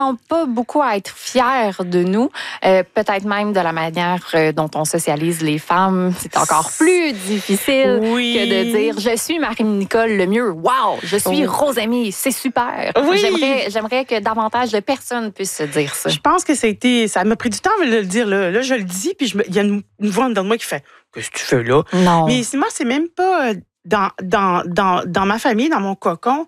pas beaucoup à être fiers de nous, peut-être même de la manière dont on socialise les femmes. C'est encore plus difficile que de dire « Je suis Marie-Nicole Lemieux, wow! Je suis Rosamie, c'est super! » J'aimerais que davantage de personnes puissent se dire ça. Je pense que ça m'a pris du temps de le dire. Là, je le dis, puis il y a une voix en dedans de moi qui fait « Qu'est-ce que tu fais là? » Non. Mais moi, c'est même pas dans ma famille, dans mon cocon.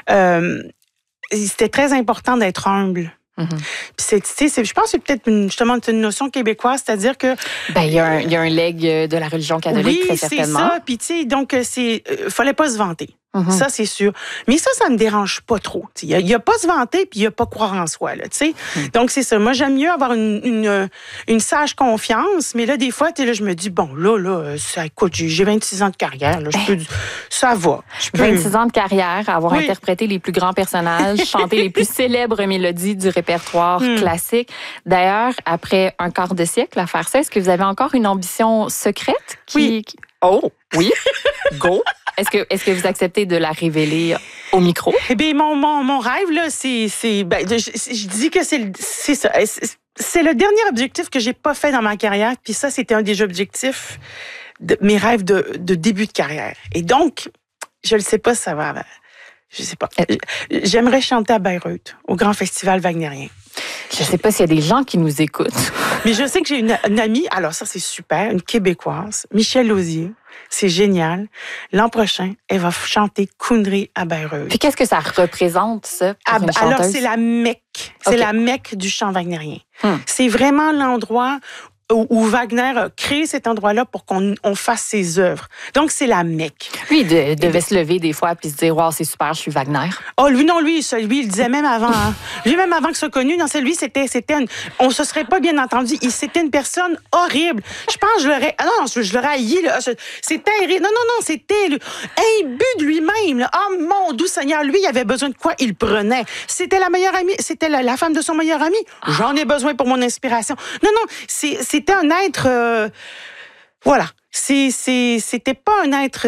C'était très important d'être humble. Mm-hmm. Je pense que c'est peut-être justement une notion québécoise, c'est-à-dire que... Il y a un legs de la religion catholique, très certainement. Oui, c'est ça. Puis, tu sais, donc, fallait pas se vanter. Mm-hmm. Ça, c'est sûr. Mais ça me dérange pas trop. Il y a pas se vanter, puis il y a pas croire en soi, là, tu sais. Donc, c'est ça. Moi, j'aime mieux avoir une sage confiance, mais là, des fois, là, je me dis, bon, là, écoute, j'ai 26 ans de carrière, là, ça va. 26 ans de carrière, avoir interprété les plus grands personnages, chanté les plus célèbres mélodies du répertoire classique. D'ailleurs, après un quart de siècle à faire ça, est-ce que vous avez encore une ambition secrète? Oh, oui. Go. Est-ce que vous acceptez de la révéler au micro? Eh bien, mon rêve, là, je dis que c'est ça. C'est le dernier objectif que j'ai pas fait dans ma carrière. Puis ça, c'était un des objectifs de mes rêves de début de carrière. Et donc, je ne sais pas si ça va. Je sais pas. J'aimerais chanter à Bayreuth, au Grand Festival Wagnérien. Je ne sais pas s'il y a des gens qui nous écoutent. Mais je sais que j'ai une amie, alors ça, c'est super, une Québécoise, Michèle Lausier. C'est génial. L'an prochain, elle va chanter Kundry à Bayreuth. Puis qu'est-ce que ça représente, ça, pour une chanteuse? Alors, c'est la Mecque. C'est la Mecque du chant wagnérien. C'est vraiment l'endroit où Wagner a créé cet endroit-là pour qu'on fasse ses œuvres. Donc, c'est la Mecque. Lui, il devait se lever des fois puis se dire « Wow, c'est super, je suis Wagner ». Oh, lui, il le disait même avant. Hein. Lui, même avant que ce soit connu, non, on se serait pas bien entendu. C'était une personne horrible. Je pense que je l'aurais haï. C'est terrible. Non, c'était imbu de lui-même. Là. Oh, mon doux Seigneur, lui, il avait besoin de quoi? Il prenait. C'était la meilleure amie. C'était la femme de son meilleur ami. J'en ai besoin pour mon inspiration. Non, c'était un être... voilà. C'était pas un être...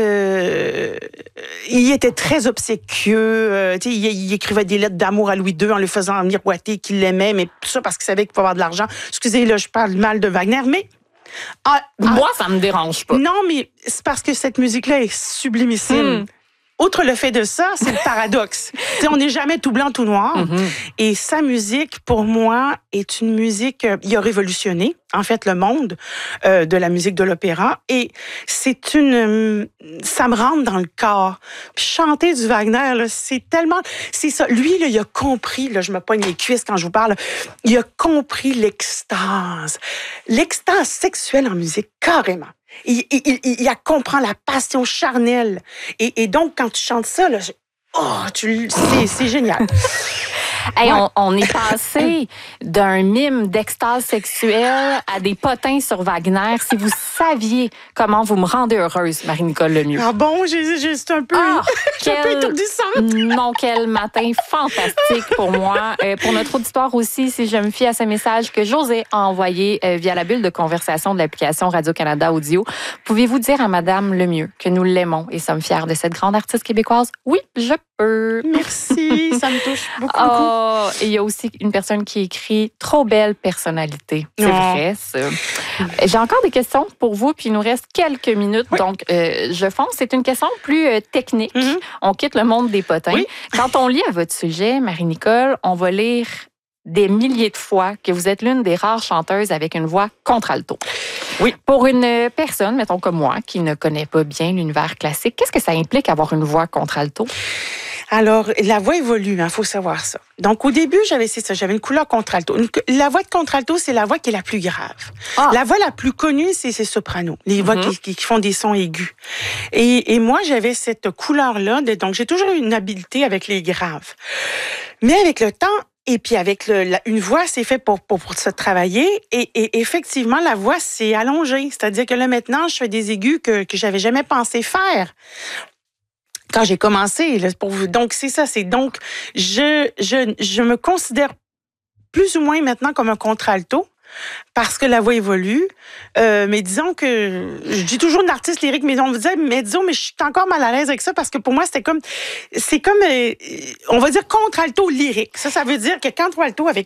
il était très obséquieux. Il écrivait des lettres d'amour à Louis II en lui faisant miroiter qu'il l'aimait, mais tout ça parce qu'il savait qu'il pouvait avoir de l'argent. Excusez, là, je parle mal de Wagner, mais... Moi, ça me dérange pas. Non, mais c'est parce que cette musique-là est sublimissime. Outre le fait de ça, c'est le paradoxe. On n'est jamais tout blanc, tout noir. Et sa musique, pour moi, est une musique... il a révolutionné, en fait, le monde de la musique de l'opéra. Et ça me rentre dans le corps. Puis chanter du Wagner, là, c'est tellement... C'est ça. Lui, là, il a compris, là, je me poigne les cuisses quand je vous parle, il a compris l'extase. L'extase sexuelle en musique, carrément. Il comprend la passion charnelle. Et donc, quand tu chantes ça, là, c'est génial. Hey, on est passé d'un mime d'extase sexuelle à des potins sur Wagner. Si vous saviez comment vous me rendez heureuse, Marie-Nicole Lemieux. Ah bon? C'est un peu, un peu étourdissante. Non, quel matin fantastique pour moi. Pour notre auditoire aussi, si je me fie à ce message que José a envoyé via la bulle de conversation de l'application Radio-Canada Audio, pouvez-vous dire à Madame Lemieux que nous l'aimons et sommes fiers de cette grande artiste québécoise? Oui, je peux. Merci, ça me touche beaucoup. Et il y a aussi une personne qui écrit « Trop belle personnalité ». C'est vrai, ça. J'ai encore des questions pour vous, puis il nous reste quelques minutes. Oui. Donc, je fonce. C'est une question plus technique. On quitte le monde des potins. Oui. Quand on lit à votre sujet, Marie-Nicole, on va lire des milliers de fois que vous êtes l'une des rares chanteuses avec une voix contralto. Oui. Pour une personne, mettons comme moi, qui ne connaît pas bien l'univers classique, qu'est-ce que ça implique avoir une voix contralto? Alors, la voix évolue, il faut savoir ça. Donc, au début, j'avais une couleur contralto. La voix de contralto, c'est la voix qui est la plus grave. La voix la plus connue, c'est soprano, les voix qui font des sons aigus. Et moi, j'avais cette couleur-là, donc j'ai toujours eu une habileté avec les graves. Mais avec le temps, et puis avec une voix, c'est fait pour se travailler. Et effectivement, la voix s'est allongée. C'est-à-dire que là, maintenant, je fais des aigus que j'avais jamais pensé faire. Quand j'ai commencé, là, donc c'est ça, je me considère plus ou moins maintenant comme un contralto, parce que la voix évolue. Mais disons que je dis toujours une artiste lyrique, mais on me disait, mais je suis encore mal à l'aise avec ça parce que pour moi, c'est comme, on va dire contre-alto lyrique. Ça veut dire que contre-alto avec